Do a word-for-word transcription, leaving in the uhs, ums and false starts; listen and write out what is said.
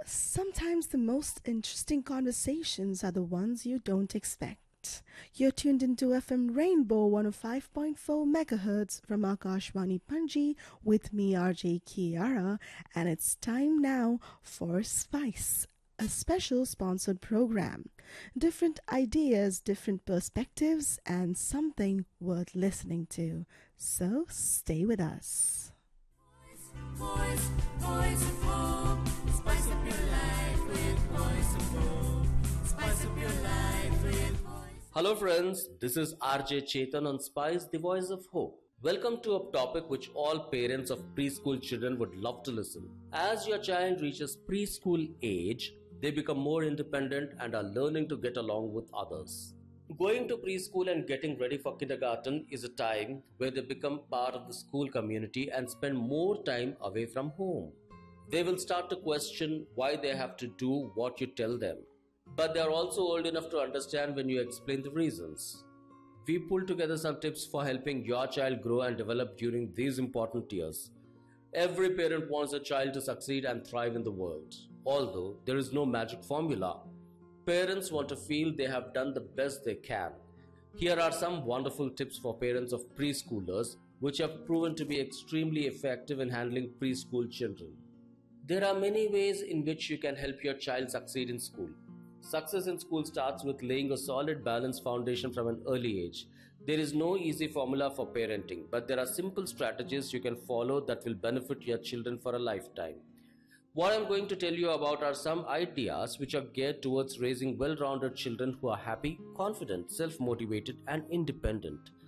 Sometimes the most interesting conversations are the ones you don't expect. You're tuned into F M Rainbow one oh five point four megahertz from Akashvani Panji with me R J Kiara, and it's time now for Spice, a special sponsored program. Different ideas, different perspectives, and something worth listening to. So stay with us. Voice, voice of hope. Spice up your life with voice of hope. Spice up your life with voice. Hello friends, this is R J Chetan on Spice, the voice of hope. Welcome to a topic which all parents of preschool children would love to listen. As your child reaches preschool age, they become more independent and are learning to get along with others. Going to preschool and getting ready for kindergarten is a time where they become part of the school community and spend more time away from home. They will start to question why they have to do what you tell them. But they are also old enough to understand when you explain the reasons. We pulled together some tips for helping your child grow and develop during these important years. Every parent wants a child to succeed and thrive in the world. Although there is no magic formula, parents want to feel they have done the best they can. Here are some wonderful tips for parents of preschoolers which have proven to be extremely effective in handling preschool children. There are many ways in which you can help your child succeed in school. Success in school starts with laying a solid, balanced foundation from an early age. There is no easy formula for parenting, but there are simple strategies you can follow that will benefit your children for a lifetime. What I'm going to tell you about are some ideas which are geared towards raising well-rounded children who are happy, confident, self-motivated, and independent.